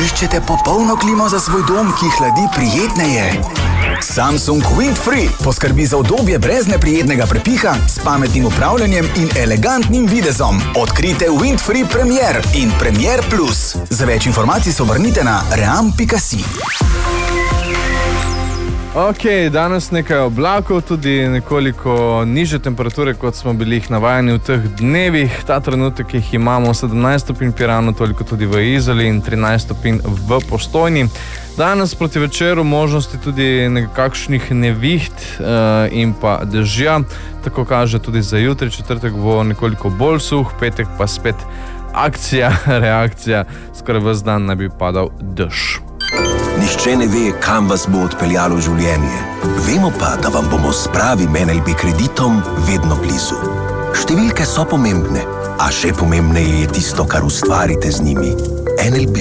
Iščete popolno klimo za svoj dom, ki hladi prijetneje? Samsung Windfree poskrbi za udobje brez neprijetnega prepiha, s pametnim upravljanjem in elegantnim videzom. Odkrite Windfree Premier in Premier Plus. Za več informacij se obrnite na ream.si. Ok, danes nekaj oblakov, tudi nekoliko nižje temperature, kot smo bili jih navajeni v teh dnevih. Ta trenutek jih imamo 17 stopinj v Piranu, toliko tudi v Izoli in 13 stopinj v Postojni. Danes proti večeru možnosti tudi nekakšnih neviht in pa dežja. Tako kaže tudi za jutri, četrtek bo nekoliko bolj suh, petek pa spet akcija, reakcija, skoraj ves dan naj bi padal dež. Nihče ne ve, kam vas bo odpeljalo življenje. Vemo pa, da vam bomo s pravim NLB kreditom vedno blizu. Številke so pomembne, a še pomembneje je tisto, kar ustvarite z njimi. NLB.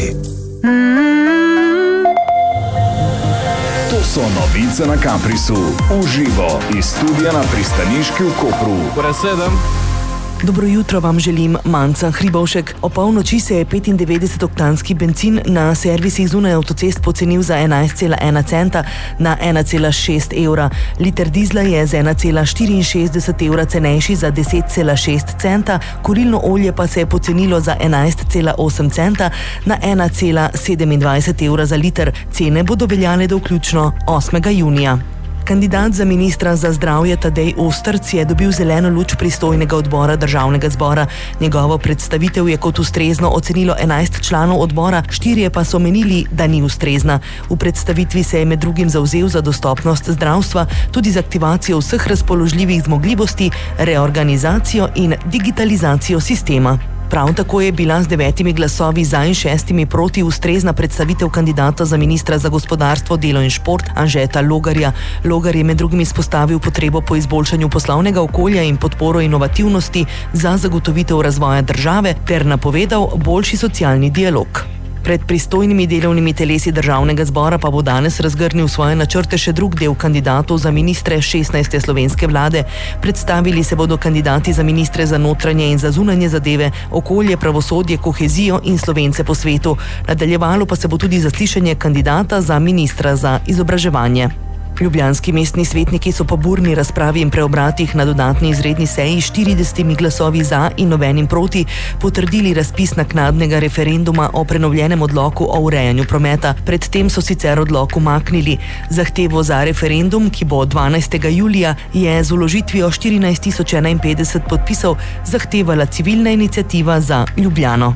To so novice na Caprisu. Uživo iz studia na Pristaniški v Kopru. Dobro jutro vam želim, Manca Hribovšek. O polnoči se je 95-oktanski bencin na servisih zunaj avtocest pocenil za 11,1 centa na 1,6 evra. Liter dizla je z 1,64 evra cenejši za 10,6 centa, kurilno olje pa se je pocenilo za 11,8 centa na 1,27 evra za liter. Cene bodo veljale do vključno 8. junija. Kandidat za ministra za zdravje Tadej Ostrc je dobil zeleno luč pristojnega odbora Državnega zbora. Njegovo predstavitev je kot ustrezno ocenilo 11 članov odbora, 4 pa so menili, da ni ustrezna. V predstavitvi se je med drugim zavzel za dostopnost zdravstva, tudi z aktivacijo vseh razpoložljivih zmogljivosti, reorganizacijo in digitalizacijo sistema. Prav tako je bila z 9 glasovi za in 6 proti ustrezna predstavitev kandidata za ministra za gospodarstvo, delo in šport Anžeta Logarja. Logar je med drugim izpostavil potrebo po izboljšanju poslovnega okolja in podporo inovativnosti za zagotovitev razvoja države ter napovedal boljši socialni dialog. Pred pristojnimi delovnimi telesi Državnega zbora pa bo danes razgrnil svoje načrte še drug del kandidatov za ministre 16. slovenske vlade. Predstavili se bodo kandidati za ministre za notranje in za zunanje zadeve, okolje, pravosodje, kohezijo in Slovence po svetu. Nadaljevalo pa se bo tudi zaslišanje kandidata za ministra za izobraževanje. Ljubljanski mestni svetniki so po burni razpravi in preobratih na dodatni izredni seji 40 glasovi za in nobenim proti potrdili razpis naknadnega referenduma o prenovljenem odloku o urejanju prometa. Predtem so sicer odlok umaknili. Zahtevo za referendum, ki bo 12. julija, je z vložitvijo 14.051 podpisov zahtevala civilna iniciativa za Ljubljano.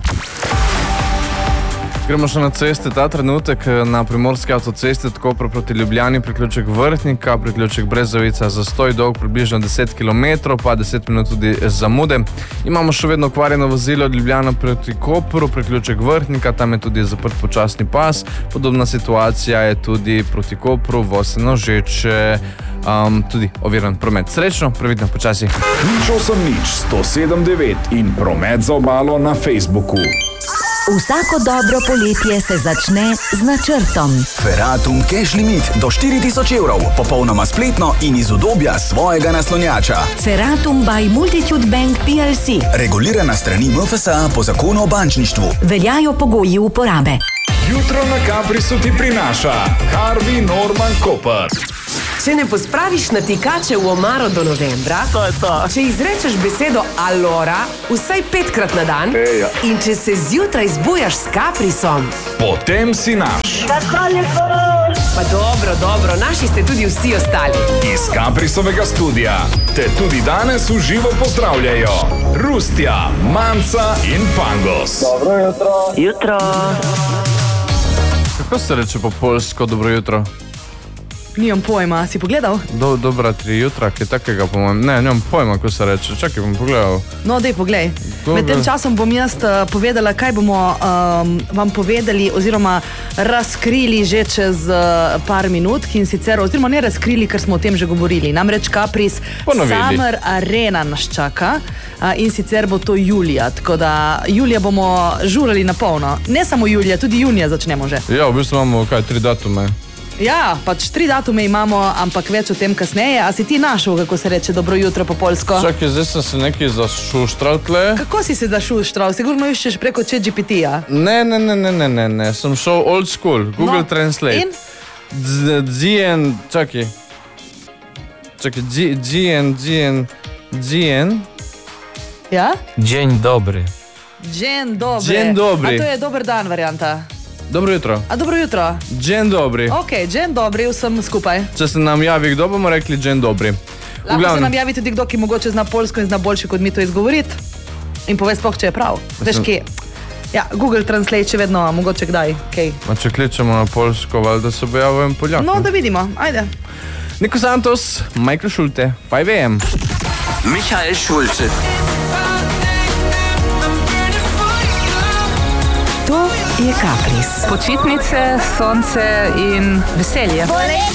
Gremo še na ceste. Ta trenutek na primorski avtocesti tako proti Ljubljani, priključek Vrhnika, priključek Brezovica, zastoj dolg približno 10 km, pa 10 minut tudi zamude. Imamo še vedno okvarjeno vozilo od Ljubljana proti Kopru, priključek Vrhnika, tam je tudi zaprt počasni pas. Podobna situacija je tudi proti Kopru, Vosenožeče, tudi oviran promet. Srečno, previdno, počasi. Nič 107,9 in promet za obalo na Facebooku. Vsako dobro poletje se začne z načrtom. Ferratum Cash Limit do 4.000 evrov, popolnoma spletno in iz udobja svojega naslonjača. Ferratum by Multitude Bank PLC. Regulirana strani MFSA po zakonu o bančništvu. Veljajo pogoji uporabe. Jutro na Caprisu ti prinaša Harvey Norman Koper. Če ne pospraviš natikače v omaro do novembra, če izrečeš besedo allora vsaj 5-krat na dan in če se zjutraj zbujaš s Caprisom, potem si naš. Pa dobro, naši ste tudi vsi ostali. Iz Caprisovega studija te tudi danes v živo pozdravljajo Rustja, Manca in Pangos. Dobro jutro. Jutro. Kako se reče po poljsko dobro jutro? Nimam pojma, si pogledal? Dobra 3 jutra, kaj takega po mojem. Ne, nimam pojma, kako se reče. Čakaj, bom pogledal. No, dej poglej. Med tem časom bom jaz povedala, kaj bomo vam povedali oziroma razkrili že čez par minut, in sicer, oziroma ne razkrili, ker smo o tem že govorili. Namreč Capris Summer Arena nas čaka in sicer bo to julija, tako da julija bomo žurali na polno. Ne samo julija, tudi junija začnemo že. Ja, v bistvu imamo 3 datume. Ja, pač 3 datume imamo, ampak več o tem kasneje. A si ti našel, kako se reče dobro jutro po polsko? Čakaj, zdaj sem se nekaj zašuštral tle. Kako si se zašuštral? Sigurno iščeš preko ChatGPT-ja. Ne. Sem šel old school, Google Translate. In? Čakaj, Ja? Dzień dobry. Dzień dobry. Dzień dobry. A to je dober dan varianta. Dobro jutro. A dobro jutro. Dzień dobry. Ok, dzień dobri vsem skupaj. Če se nam javi kdo, bomo rekli dzień dobry. Lahko se nam javi tudi kdo, ki mogoče zna polsko in zna boljše kot mi to izgovoriti. In pove sploh, če je prav. Veš kje? Ja, Google Translate še vedno, a mogoče kdaj. Okay. A če kličemo na polsko, valjda se bo javil Poljak. No, da vidimo. Ajde. Niko Santos, Michael Schulte, 5am. Michael Schulte. To je Kapris. Počitnice, sonce in veselje.